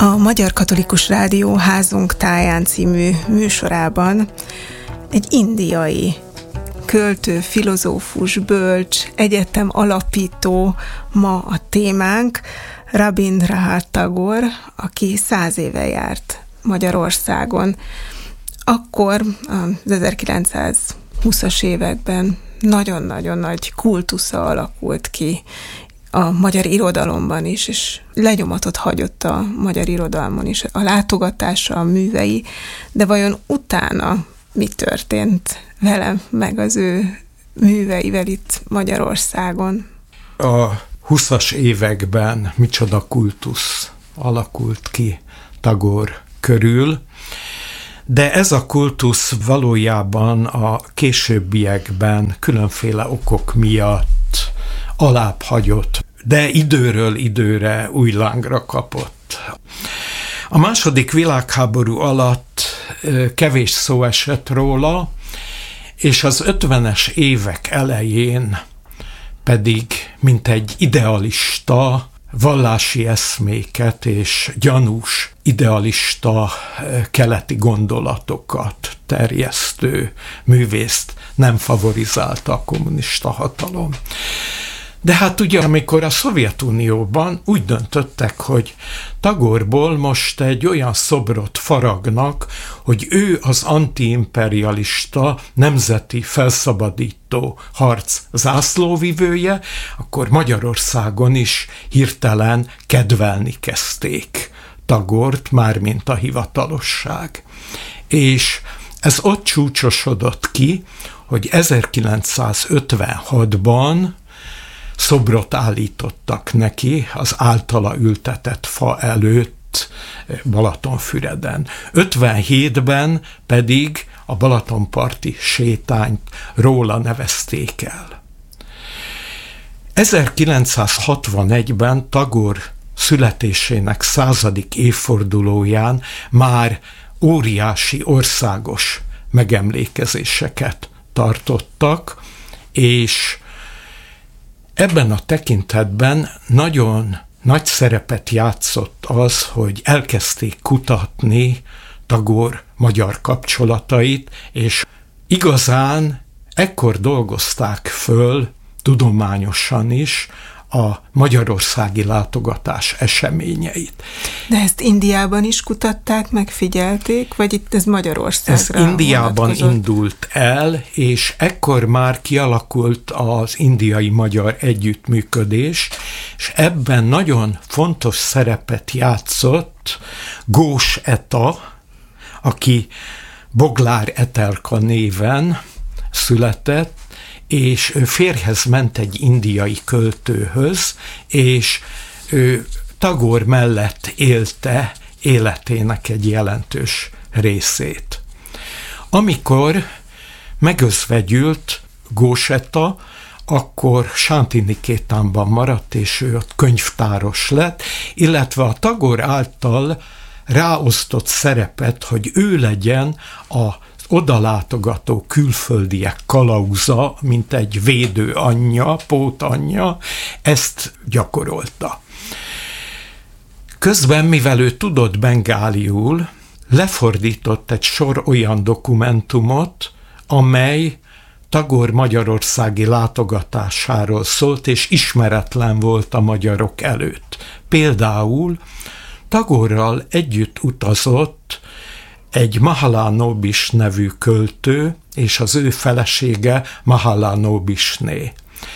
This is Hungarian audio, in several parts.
A Magyar Katolikus Rádió Házunk táján című műsorában egy indiai költő, filozófus, bölcs, egyetem alapító ma a témánk, Rabindranath Tagore, aki 100 éve járt Magyarországon. Akkor az 1920-as években nagyon-nagyon nagy kultusza alakult ki a magyar irodalomban is, és lenyomatot hagyott a magyar irodalmon is, a látogatása, a művei, de vajon utána mi történt vele, meg az ő műveivel itt Magyarországon? A 20-as években micsoda kultusz alakult ki Tagore körül, de ez a kultusz valójában a későbbiekben különféle okok miatt alább hagyott, de időről időre új lángra kapott. A második világháború alatt kevés szó esett róla, és az 50-es évek elején pedig mint egy idealista, vallási eszméket és gyanús idealista keleti gondolatokat terjesztő művészt nem favorizálta a kommunista hatalom. De hát ugye, amikor a Szovjetunióban úgy döntöttek, hogy Tagorból most egy olyan szobrot faragnak, hogy ő az antiimperialista, nemzeti felszabadító harc zászlóvivője, akkor Magyarországon is hirtelen kedvelni kezdték Tagort, mármint a hivatalosság. És ez ott csúcsosodott ki, hogy 1956-ban szobrot állítottak neki az általa ültetett fa előtt Balatonfüreden. 57-ben pedig a balatonparti sétányt róla nevezték el. 1961-ben Tagore születésének 100. évfordulóján már óriási országos megemlékezéseket tartottak, és ebben a tekintetben nagyon nagy szerepet játszott az, hogy elkezdték kutatni Tagore magyar kapcsolatait, és igazán ekkor dolgozták föl tudományosan is a magyarországi látogatás eseményeit. De ezt Indiában is kutatták, megfigyelték, vagy itt ez Magyarországra Ez Indiában vonatkozott? indult el, és ekkor már kialakult az indiai-magyar együttműködés, és ebben nagyon fontos szerepet játszott Gós Eta, aki Boglár Etelka néven született, és ő férjhez ment egy indiai költőhöz, és ő Tagore mellett élte életének egy jelentős részét. Amikor megözvegyült Gós Eta, akkor Sántinikétánban maradt, és ő ott könyvtáros lett, illetve a Tagore által ráosztott szerepet, hogy ő legyen a odalátogató külföldiek kalauza, mint egy védő anyja, pótanyja, ezt gyakorolta. Közben, mivel ő tudott bengáliul, lefordított egy sor olyan dokumentumot, amely Tagore magyarországi látogatásáról szólt, és ismeretlen volt a magyarok előtt. Például Tagorral együtt utazott egy Mahalanobis nevű költő, és az ő felesége Mahalanobisné.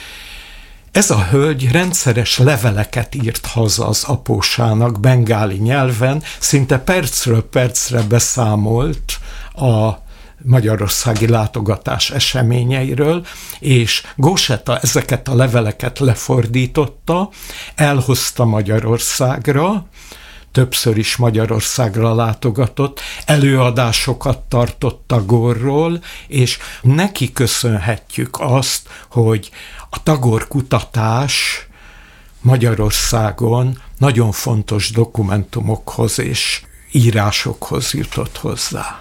Ez a hölgy rendszeres leveleket írt haza az apósának bengáli nyelven, szinte percről percre beszámolt a magyarországi látogatás eseményeiről, és Gós Eta ezeket a leveleket lefordította, elhozta Magyarországra, többször is Magyarországra látogatott, előadásokat tartott Tagorról, és neki köszönhetjük azt, hogy a Tagore kutatás Magyarországon nagyon fontos dokumentumokhoz és írásokhoz jutott hozzá.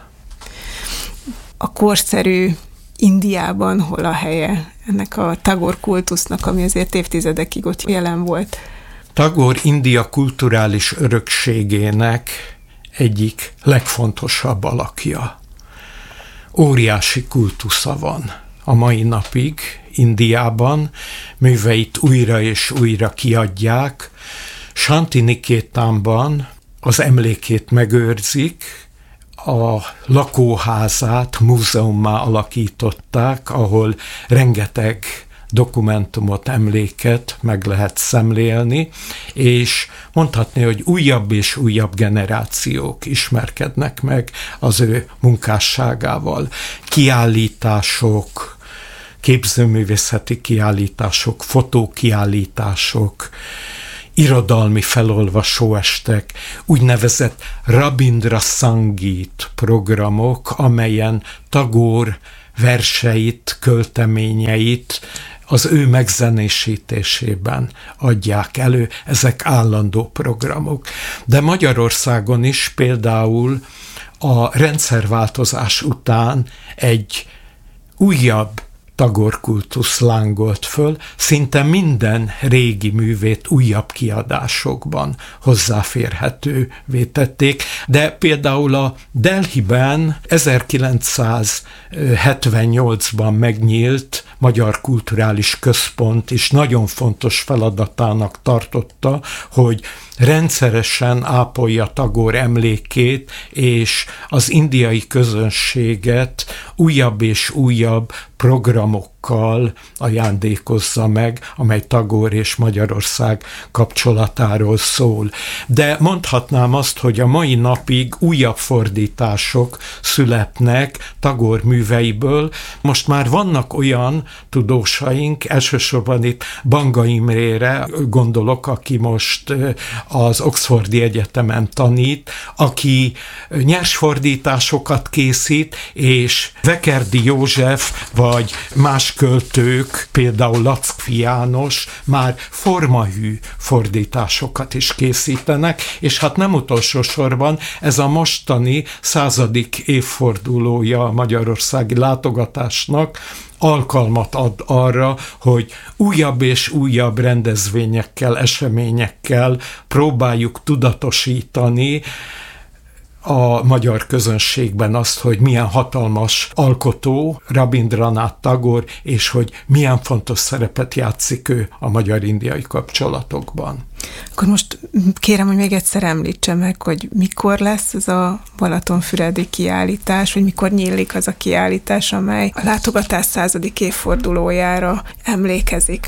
A korszerű Indiában hol a helye ennek a Tagore kultusznak, ami azért évtizedekig ott jelen volt? Tagore India kulturális örökségének egyik legfontosabb alakja. Óriási kultusza van a mai napig Indiában, műveit újra és újra kiadják. Santinikétánban az emlékét megőrzik, a lakóházát múzeummá alakították, ahol rengeteg dokumentumot, emléket meg lehet szemlélni, és mondhatni, hogy újabb és újabb generációk ismerkednek meg az ő munkásságával. Kiállítások, képzőművészeti kiállítások, fotókiállítások, irodalmi felolvasóestek, úgynevezett Rabindra Sangit programok, amelyen Tagore verseit, költeményeit az ő megzenésítésében adják elő, ezek állandó programok. De Magyarországon is például a rendszerváltozás után egy újabb Tagore kultusz lángolt föl, szinte minden régi művét újabb kiadásokban hozzáférhetővé tették, de például a Delhiben 1978-ban megnyílt Magyar Kulturális Központ is nagyon fontos feladatának tartotta, hogy rendszeresen ápolja Tagore emlékét, és az indiai közönséget újabb és újabb programokkal ajándékozza meg, amely Tagore és Magyarország kapcsolatáról szól. De mondhatnám azt, hogy a mai napig újabb fordítások születnek Tagore műveiből. Most már vannak olyan tudósaink, elsősorban itt Banga Imrére gondolok, aki most az Oxfordi Egyetemen tanít, aki nyers fordításokat készít, és Vekerdi József vagy más költők, például Lackfi János már formahű fordításokat is készítenek, és hát nem utolsó sorban ez a mostani 100. évfordulója a magyarországi látogatásnak alkalmat ad arra, hogy újabb és újabb rendezvényekkel, eseményekkel próbáljuk tudatosítani a magyar közönségben azt, hogy milyen hatalmas alkotó Rabindranath Tagore, és hogy milyen fontos szerepet játszik ő a magyar-indiai kapcsolatokban. Akkor most kérem, hogy még egyszer említse meg, hogy mikor lesz ez a balatonfüredi kiállítás, vagy mikor nyílik az a kiállítás, amely a látogatás 100. évfordulójára emlékezik.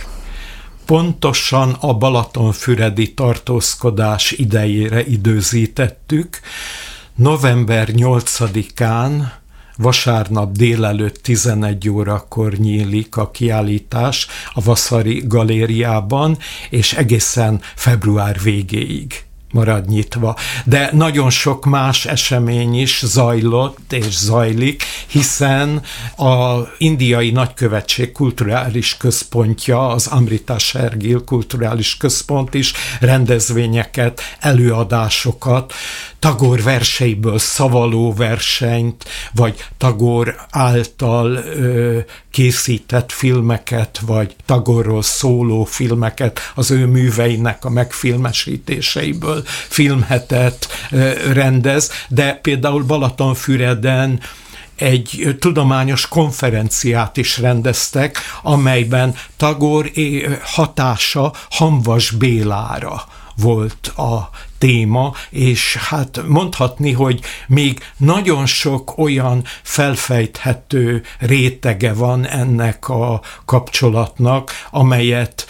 Pontosan a balatonfüredi tartózkodás idejére időzítettük. November 8-án, vasárnap délelőtt 11 órakor nyílik a kiállítás a Vasari galériában, és egészen február végéig marad nyitva. De nagyon sok más esemény is zajlott és zajlik, hiszen az indiai nagykövetség kulturális központja, az Amrita Shergill kulturális központ is rendezvényeket, előadásokat, Tagore verseiből szavaló versenyt, vagy Tagore által készített filmeket, vagy Tagore-ról szóló filmeket, az ő műveinek a megfilmesítéseiből filmhetet rendez, de például Balatonfüreden egy tudományos konferenciát is rendeztek, amelyben Tagore hatása Hamvas Bélára volt a téma, és hát mondhatni, hogy még nagyon sok olyan felfejthető rétege van ennek a kapcsolatnak, amelyet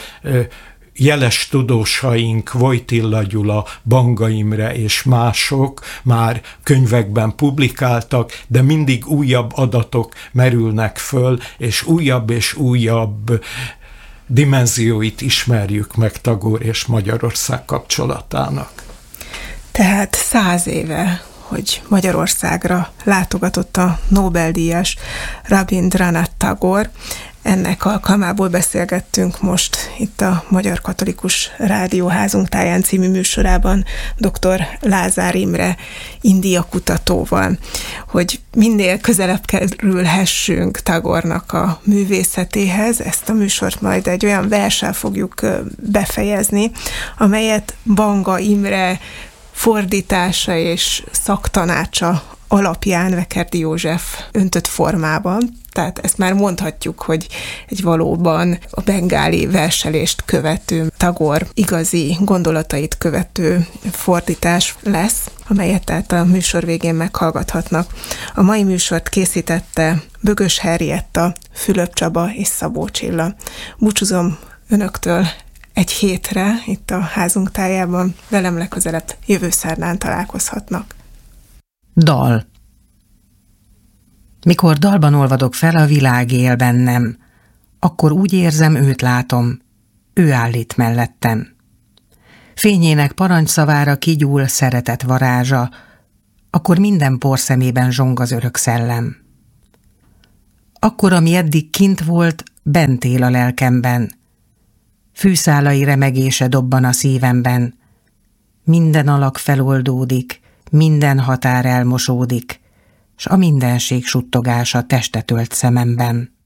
jeles tudósaink, Vojtilla Gyula, Banga Imre és mások már könyvekben publikáltak, de mindig újabb adatok merülnek föl, és újabb dimenzióit ismerjük meg Tagore és Magyarország kapcsolatának. Tehát 100 éve, hogy Magyarországra látogatott a Nobel-díjas Rabindranath Tagore. ennek alkalmából beszélgettünk most itt a Magyar Katolikus Rádió Házunk táján című műsorában dr. Lázár Imre India kutatóval, hogy minél közelebb kerülhessünk Tagorenak a művészetéhez. Ezt a műsort majd egy olyan verssel fogjuk befejezni, amelyet Banga Imre fordítása és szaktanácsa alapján Vekerdi József öntött formában. Tehát ezt már mondhatjuk, hogy egy valóban a bengáli verselést követő, Tagore igazi gondolatait követő fordítás lesz, amelyet tehát a műsor végén meghallgathatnak. A mai műsort készítette Bögös Henrietta, Fülöp Csaba és Szabó Csilla. Búcsúzom önöktől egy hétre itt a házunk tájában, velem legközelebb jövő szerdán találkozhatnak. Dal. Mikor dalban olvadok fel, a világ él bennem, akkor úgy érzem, őt látom, ő állít mellettem. Fényének parancsszavára kigyúl szeretet varázsa, akkor minden porszemében zsong az örök szellem. Akkor, ami eddig kint volt, bent él a lelkemben, fűszálai remegése dobban a szívemben, minden alak feloldódik, minden határ elmosódik, s a mindenség suttogása testet ölt szememben.